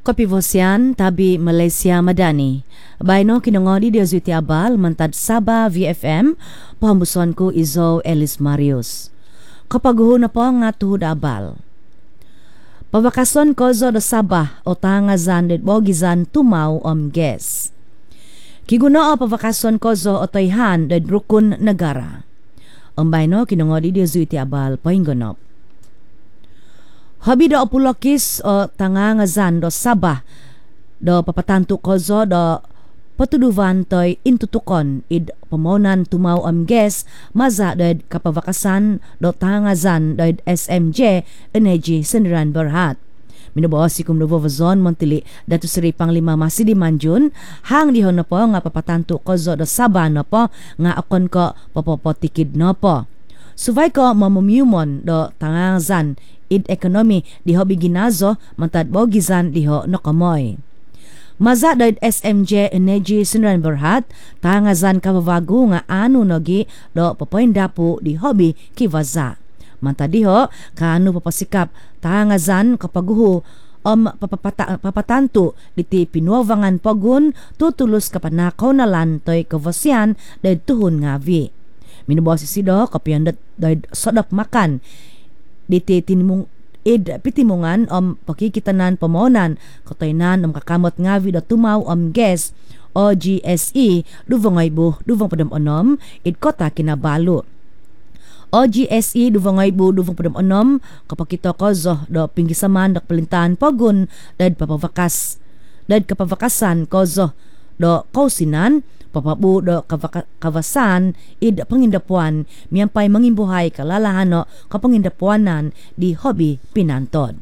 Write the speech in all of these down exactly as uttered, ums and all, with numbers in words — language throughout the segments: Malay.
Kopivosian tabi Malaysia Madani. Baino kinongodi dia zuiti abal mantad Sabah V F M pahambuson ko Izo Elis Marius. Kapaguho na po nga tuhod abal. Pabakason ko zo do Sabah o tangazan dit bogizan tumaw om ges. Kiguno o pabakason ko zo o toyhan dit rukun negara. Ang baino kinongodi dia zuiti abal pahingonop. Habi do opulokis o tangangazan do Sabah do papatanto kozo do patuduvan toy intutukon id pamonan tumaw am ges maza do kapavakasan do tangazan do S M J Energy Sendirian Berhad. Minabawas si kumnubovazon montili datu seri panglima masih di Manjun hang dihon na po nga papatanto kozo do Sabah na po nga akon ko papopotikid na po. Suvay ko mamumyumon do tangazan id ekonomi diho biginazo mantad bogizan diho nokamoy. Maza do S M J Energy Sendirian Berhad tangazan kababago nga anu nogi do papoindapu di hobi kivaza. Mantad diho kaanu papasikap tangazan kapaguho om papapata, papatanto diti pinuwavangan pagun tutulus kapanakaw nalan toy kavasyan dahil tuhon ngavi. Minubawas isido kapiyan dahil sodap makan diti tinimong id pitimungan om pakikitanan pamonan kataynan om kakamot ngavi da tumaw om ges o G S E duvangay bu duvang padam onom id kota kinabalo. O G S E duvangay bu duvang padam onom kapakito ko zo do pinggisaman dak pelintahan pagun dad papavakas dad kapavakasan ko zo do kausinan papabu do kavaka, kavasan id pangindapuan miyampay mangimbuhay kalalahano kapangindapuanan di hobi pinantod.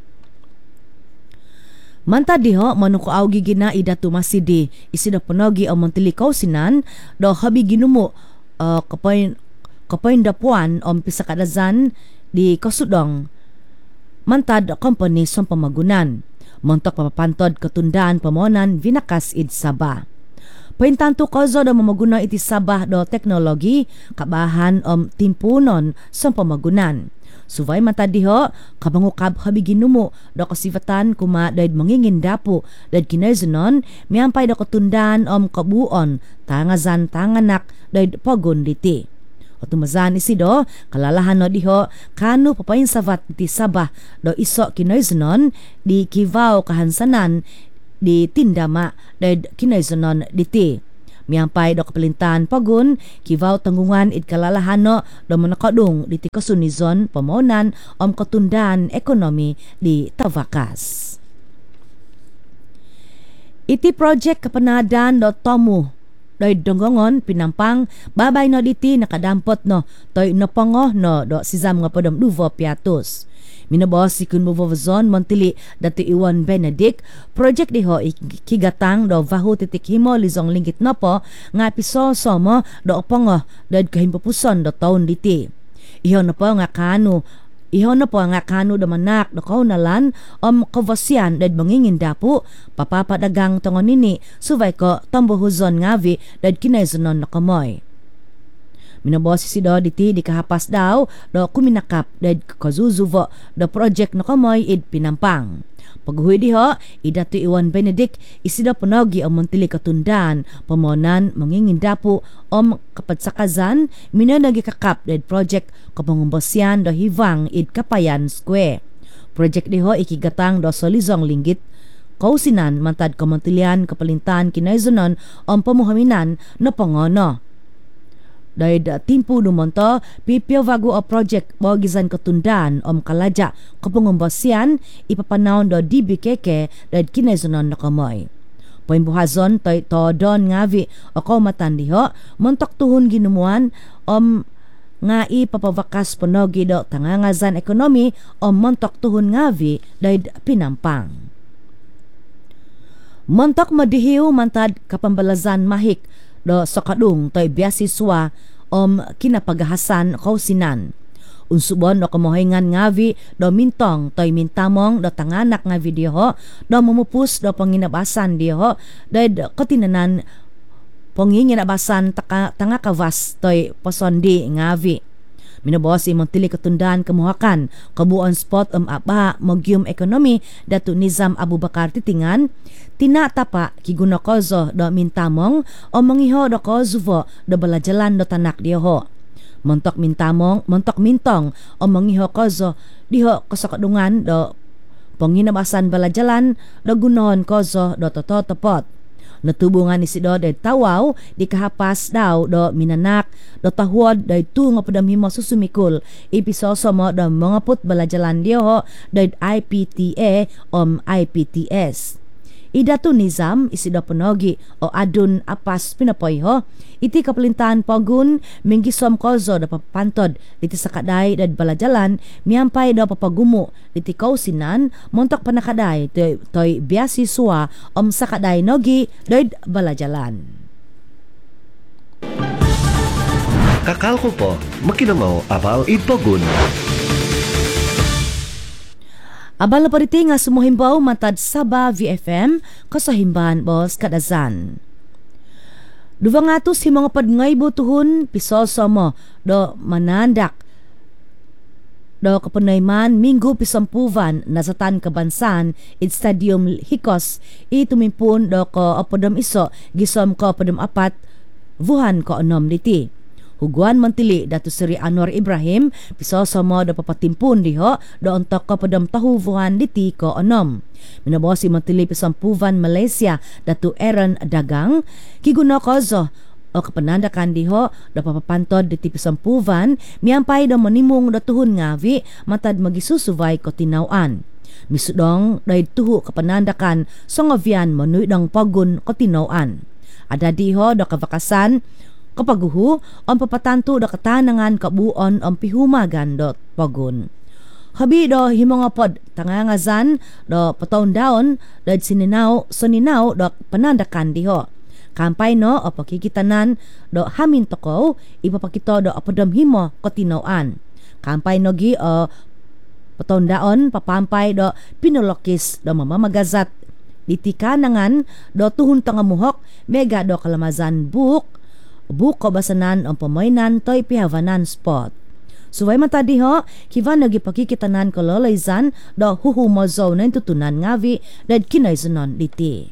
Manta diho manuko awgi gina ida tumasidi isida ponogi o montilikaw sinan do hobi ginumo uh, kapain kapaindapuan o pisakadazan di kasudong mantad company som pamagunan montok papapantod katundaan pamonan vinakas id Sabah. Paintanto kozo do mamaguna iti Sabah do teknologi kabahan om timpunon sa pamagunan. Suvay matadiho kabangukab habiginumo do kasivatan kuma daid mangingindapo daid kinaizunon miyampay do katundaan om kabuon tangazan tanganak daid pagun diti. O tumazan isido kalalahan no diho kanu papayin savat iti Sabah do iso kinaizunon di Kivaw kahansanan di tindama dahil kinaizunon diti. Miyampay do kapalintahan pagun, Kivaw tanggungan id kalalahano do manakadung diti kasunizon pamonan om katundaan ekonomi di Tavakas. Iti project kapanadan do tomu doy donggongon pinampang babay no diti nakadampot no toy no pango no do sizam nga padam duvo piatus. Minabawas si kun bovazon montili dati Iwan Benedict project diho kigatang do vahu titik himo lizong linggit na po nga piso somo do opongo dad kahimpupuson do taon diti. Iho na po nga kanu Iho na po nga kanu do manak do kaunalan om kavasyan dad mangingindapo papapadagang tongon nini suvay ko tambohuzon ngavi dad kinaizunon na kamoy. Minabawas si do diti di kahapas daw do kuminakap dad kazuzuvo do project no kamoy id pinampang. Paghuwi diho idatu Iwan Benedict isida ponogi o montili katundaan pamonan mangingindapo om kapadsakazan minanagi kakap dad project kapangumbosyan do hivang id Kapayan Square. Project diho ikigatang do solizong linggit kausinan mantad kamontilian kapalintan kinaizunon om pamuhaminan no pangono. Dahil timpu dumonto, pipiyo vago o project bogizan katundaan om kalaja kapungumbasyan ipapanaon do D B K K dahil kinaizunon na kamoy. Poimbuhazon toy todon ngavi o kaumatan diho, montok tuhon ginumuan om nga ipapavakas ponogi do tangangazan ekonomi om montok tuhon ngavi dahil pinampang. Montok madihiw mantad kapambalazan mahik do sakadung toy biasiswa om kinapagahasan kausinan. Unsubon do kamohingan ngavi do mintong toy mintamong do tanganak nga video do mamupus do panginabasan diho do katinanan panginginabasan taka tanga kavas toy posondi ngavi. Minabawas imong tili ketundan kemuhakan kabuon spot um aba Mogium Ekonomi Datu Nizam Abu Bakar Titingan tina tapa kiguna kozo do mintamong o mangiho do kozuvo do balajalan do tanak diho. Montok mintamong, montok mintong o mangiho kozo diho kasakadungan do panginabasan balajalan do gunohon kozo do toto tepot. Natubungan ni si do day tawaw di kahapas daw do minanak do tahuod day tu nga padamhimo susumikul ipisoso mo do mga put balajalan diho day I P T A om I P T S. Idatu Nizam isi do panogi o adun apas pinapoyho iti kapalintahan pogun minggisom kozo do papantod iti sakaday dad balajalan miampay do papagumo iti kausinan montok panakaday toy, toy biasiswa om sakaday nogi dad balajalan. Kakal ko po, makinamaw abaw ipogun. Abala pariti nga sumuhimbaw matad Sabah V F M kasahimban bos kadazan. Duwa nga to si mga padngay butuhon pisoso mo do manandak do kapanayman minggu pisampuvan nasatan kabansan it Stadium Hikos itumimpun do ko apodom iso gisom ko apodom apat vuhan ko onom diti. Huguan mantili Datu Seri Anwar Ibrahim pisoso mo do papatimpun diho do ontok ko padam tahuvuhan diti ko onom. Minabawas si mantili pisampuvan Malaysia Datu Aaron Dagang kiguno kozo o kapanandakan diho do papapantod diti pisampuvan miampay do manimong do tuhun ngavi matad magisusuvay ko tinawan. Misudong day tuhu kapanandakan songovian manuydang pagun ko tinawan. Ada diho do kavakasan kapaguhu ang papatanto da katanangan kabuon ang pihumagan dot pagun. Habi do himong pod tangangazan do pataon daon dad sininaw soninaw do panandakan diho. Kampay no o pakikitanan do hamin toko ipapakito do apodam himo kotinoan. Kampay no gi o pataon daon papampay do pinolokis do mamamagazat ditikanangan do tuhun tangamuhok mega do kalamazan buk buko basanan ang pamoynan toy pihavanan spot. Suway matadi ho, kivan nagi pakikitanan ko loloyzan do huhumozo na tutunan ngavi dad kinaysunon diti.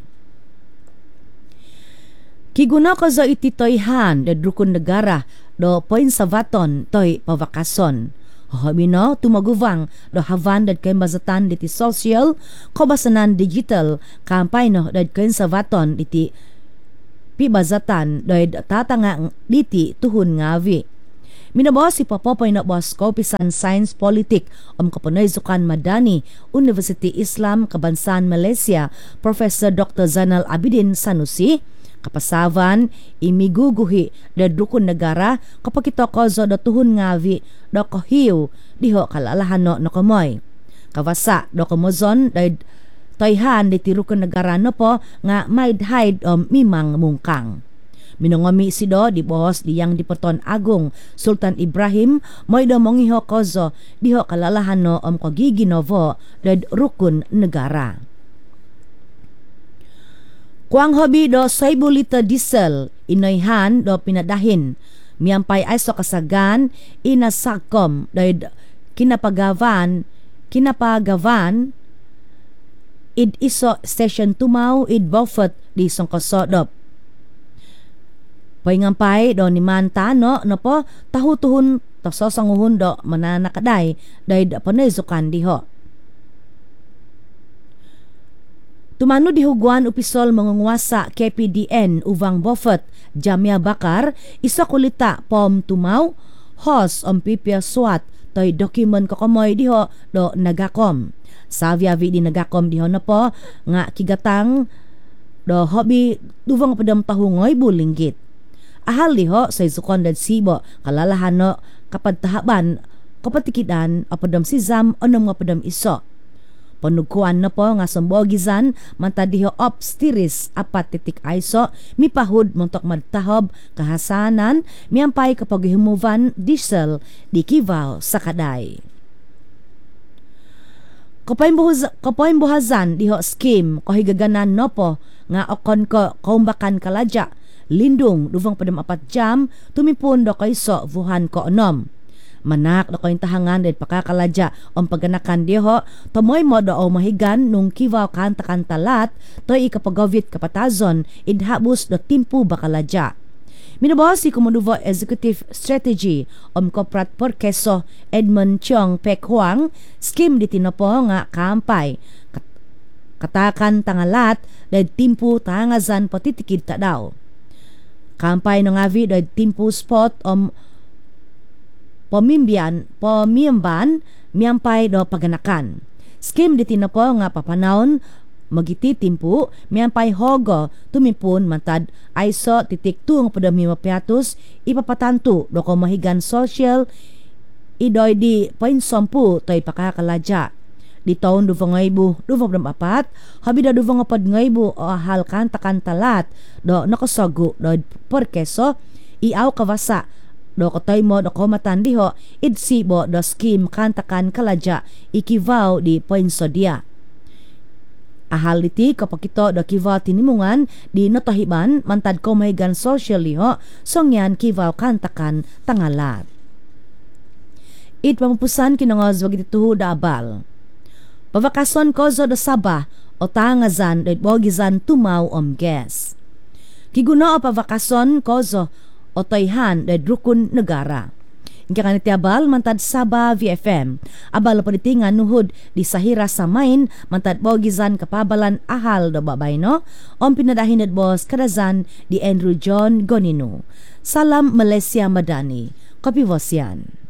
Kiguna ko zo iti toyhan dad rukun negara do poin savaton toy pavakason. Hohamino tumaguvang do havan dad kain bazatan diti social ko basanan digital kampay no dad kain savaton diti pibazatan doy tatanga diti tuhun ngavi. Minabawas si Papopoy na Boss Kopisan Science Politik om Kapanay Zukan Madani University Islam Kabansan Malaysia Professor Doctor Zainal Abidin Sanusi kapasavan imiguguhi da dukun negara kapag ito kozo da tuhun ngavi da kohiw diho kalalahano no kamoy. Kawasa do kamozon da toyhan di tirukon negara no po nga maid hide o mimang mungkang. Minongomi si do di bohos di yang diperton Agung Sultan Ibrahim moy do mongiho kozo diho kalalahan no om kagiginovo dad rukun negara. Kuang hobi do saibu liter diesel inoyhan do pinadahin miampay ay so kasagan inasakom dad kinapagavan kinapagavan id iso station tumaw id bofet di songkosodop. Paingampay do ni manta no no po tahutuhun tasosanguhun do mananakaday daid panezukan diho. Tumano di huguan upisol mangungwasa K P D N uvang bofet Jamia Bakar isa kulita pom tumaw hos om pipia swat toy dokumen kokomoy diho do nagakom. Saviavi di nagakom diho na po nga kigatang do hobi duvang padam tahungoy bulinggit. Ahal diho sa isukon dad sibo kalalahan no kapad tahaban kapatikidan apadam si Zam onom nga padam iso. Panugkuan na po nga sambogizan mantadiho obstiris apat titik aiso mipahud montok madtahob kahasanan miampay kapag humuvan diesel di kivaw sa kaday. Kapoy buhazan diho scheme kahigaganan no po nga okon ko kaumbakan kaladya lindung duvang padam apat jam tumipun do kayso vuhan ko onom. Manak da ko tahangan dahil pakakaladya ang pagganakan diho, tumoy mo da o mahigan nung kivaw kanta-kantalat, to'y ikapagavit kapatazon, idhabos da timpu bakaladya. Minabos si Komanduvo Executive Strategy om Corporate Porkeso Edmund Chong Pek Huang, skim di tinopo nga kampay, katakan tangalat, dahil timpu tangazan patitikid ta daw. Kampay ng avi dahil timpu spot om Pamimbian, pamiyamban, miyampay do paganakan. Skim di tinapo nga papanahon, magiti timpu, miyampay hogo, tumimpun, mantad, aiso, titik tung padami mapiatus, ipapatanto, do ko mahigan social, idoy di painsompu, to'y pakakaladya. Di taon duvang ngaybu, duvang dam apat, habi da duvang apad ngaybu o ahal kanta-kantalat, do nakasagu, do porkeso, iaw kawasa, do kotoy mo do komatan diho idsibo do skim kantakan kaladya ikivaw di poinso dia. Ahal iti kapag ito do kivaw tinimungan di notahiban mantad ko mahigan social diho songyan kivaw kantakan tangalat. It pamupusan kinangos wag ituho da abal. Pavakason ko zo do Sabah o tangazan do bogizan tumaw om ges. Kiguno o pavakason ko zo o toyhan da drukun negara. Ingka kaniti abal mantad Sabah V F M. Abal pa ditingan nuhod di sahira sa main mantad bogizan kapabalan ahal do babay no. Om pinadahinad bos kadazan di Andrew John Gonino. Salam Malaysia Madani. Kapivosyan.